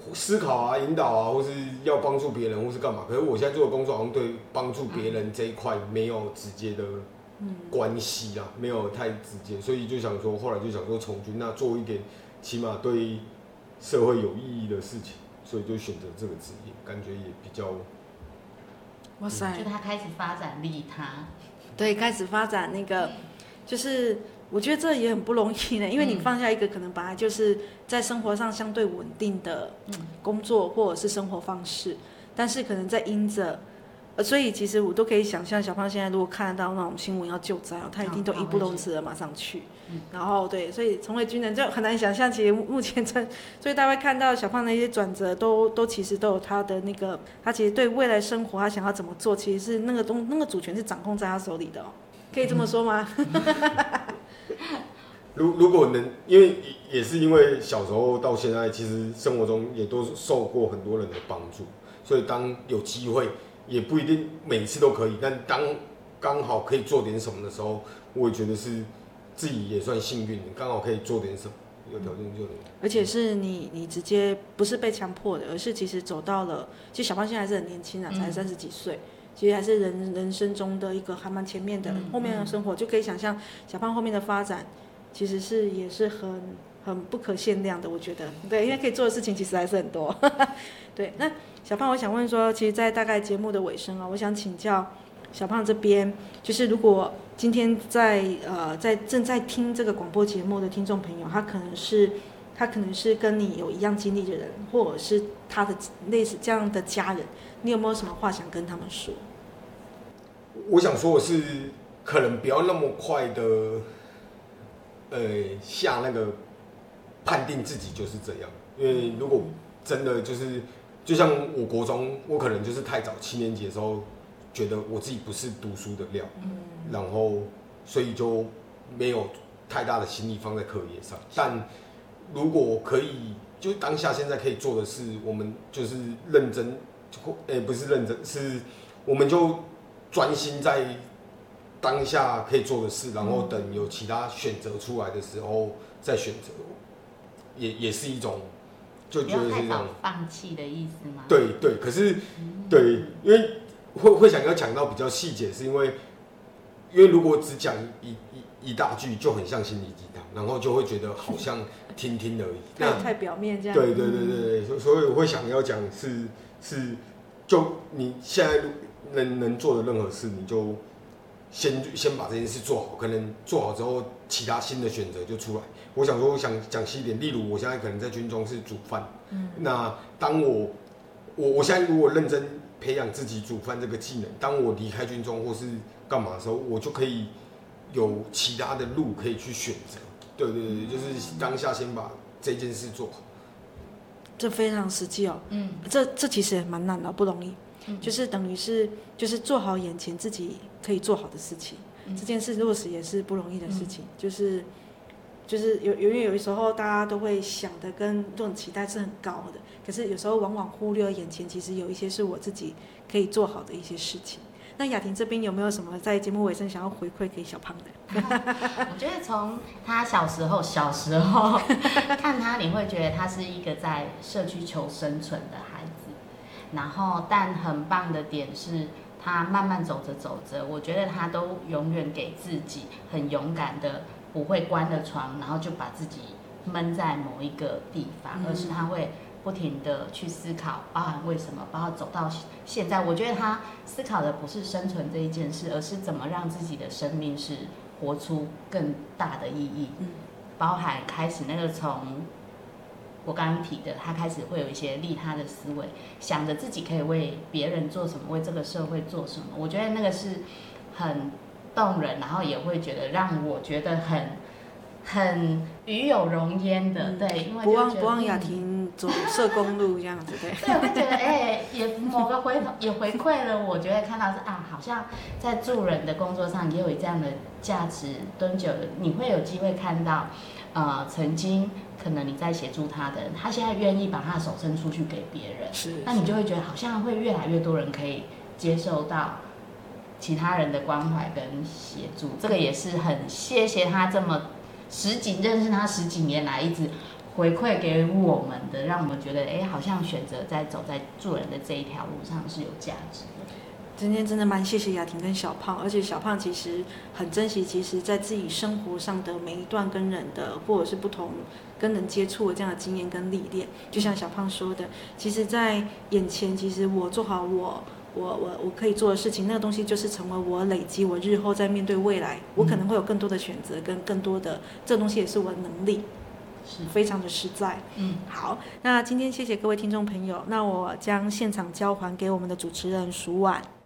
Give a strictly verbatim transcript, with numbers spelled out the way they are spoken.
思考啊、引导啊，或是要帮助别人，或是干嘛。可是我现在做的工作好像对帮助别人这一块没有直接的关系啊，没有太直接，所以就想说，后来就想说从军，那做一点起码对社会有意义的事情，所以就选择这个职业，感觉也比较。 哇塞！ 就他开始发展利他， 对，开始发展那个，就是我觉得这也很不容易呢，因为你放下一个可能本来就是在生活上相对稳定的工作或者是生活方式，但是可能在因着，呃，所以其实我都可以想象，小胖现在如果看得到那种新闻要救灾哦，他一定都义不容辞的马上去。然后对，所以成为军人就很难想象，其实目前这，所以大家会看到小胖的一些转折，都都其实都有他的那个，他其实对未来生活他想要怎么做，其实是那个东那个主权是掌控在他手里的哦，可以这么说吗？ 如如果能，因为也是因为小时候到现在，其实生活中也都受过很多人的帮助，所以当有机会，也不一定每次都可以，但当刚好可以做点什么的时候，我也觉得是自己也算幸运，刚好可以做点什么，有条件就能。 而且是你你直接不是被强迫的，而是其实走到了，其实小胖现在还是很年轻啊，才三十几岁。嗯，其实还是人人生中的一个还蛮前面的，嗯、后面的生活就可以想象小胖后面的发展，其实是也是很很不可限量的，我觉得，对，因为可以做的事情其实还是很多。对，那小胖，我想问说，其实，在大概节目的尾声啊，我想请教小胖这边，就是如果今天在呃在正在听这个广播节目的听众朋友，他可能是他可能是跟你有一样经历的人，或者是他的类似这样的家人，你有没有什么话想跟他们说？ 我想说的是，可能不要那么快的，呃，下那个判定自己就是这样。因为如果真的就是，就像我国中，我可能就是太早七年级的时候，觉得我自己不是读书的料，嗯、然后所以就没有太大的心力放在课业上。但如果可以，就当下现在可以做的是，我们就是认真，诶、欸，不是认真，是我们就专心在当下可以做的事，然后等有其他选择出来的时候再选择，也也是一种，就觉得是这样。 放弃的意思吗？ 对对，可是、嗯、对，因为会会想要讲到比较细节，是因为因为如果只讲一一一大句，就很像心灵鸡汤，然后就会觉得好像听听而已， 太太表面这样。 对对对对对，所以我会想要讲是是，就你现在能能做的任何事，你就先先把这件事做好，可能做好之后，其他新的选择就出来。我想说，我想讲细一点，例如我现在可能在军中是煮饭，嗯，那当我我我现在如果认真培养自己煮饭这个技能，当我离开军中或是干嘛的时候，我就可以有其他的路可以去选择。对对对，就是当下先把这件事做好。 这非常实际哦，嗯，这这其实也蛮难的，不容易。嗯、就是等于是就是做好眼前自己可以做好的事情，嗯、这件事落实也是不容易的事情。嗯、就是就是有因为有时候大家都会想的跟这种期待是很高的，可是有时候往往忽略眼前其实有一些是我自己可以做好的一些事情。那雅婷这边有没有什么在节目尾声想要回馈给小胖的？ 我觉得从他小时候小时候看他，你会觉得他是一个在社区求生存的孩子。然后，但很棒的点是，他慢慢走着走着，我觉得他都永远给自己很勇敢的，不会关了窗，然后就把自己闷在某一个地方，嗯、而是他会不停的去思考，包含为什么，包括走到现在，我觉得他思考的不是生存这一件事，而是怎么让自己的生命是活出更大的意义，嗯、包含开始那个从。我刚刚提的，他开始会有一些利他的思维，想着自己可以为别人做什么，为这个社会做什么。我觉得那个是很动人，然后也会觉得让我觉得很很与有荣焉的。嗯、对，因为不忘不忘雅婷走社工路这样子，对。 对，我会觉得哎、欸，也某个回也回馈了，我觉得看到是啊，好像在助人的工作上也有这样的价值。蹲久了，你会有机会看到，呃，曾经。可能你在协助他的人，他现在愿意把他的手伸出去给别人，是，那你就会觉得好像会越来越多人可以接受到其他人的关怀跟协助。这个也是很谢谢他这么十几认识他十几年来一直回馈给我们的，让我们觉得哎，好像选择在走在助人的这一条路上是有价值的。 今天真的蛮谢谢雅婷跟小胖，而且小胖其实很珍惜，其实在自己生活上的每一段跟人的或者是不同跟人接触的这样的经验跟历练。就像小胖说的，其实在眼前，其实我做好我我我我可以做的事情，那个东西就是成为我累积我日后在面对未来，我可能会有更多的选择跟更多的这个东西也是我的能力。是非常的实在。嗯，好，那今天谢谢各位听众朋友，那我将现场交还给我们的主持人舒婉。